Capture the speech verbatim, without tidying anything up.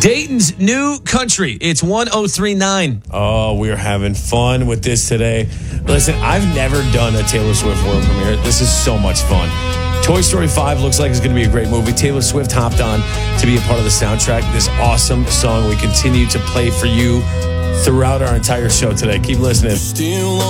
Dayton's New Country. It's one oh three point nine. Oh, we're having fun with this today. Listen, I've never done a Taylor Swift world premiere. This is so much fun. Toy Story five looks like it's going to be a great movie. Taylor Swift hopped on to be a part of the soundtrack. This awesome song we continue to play for you throughout our entire show today. Keep listening.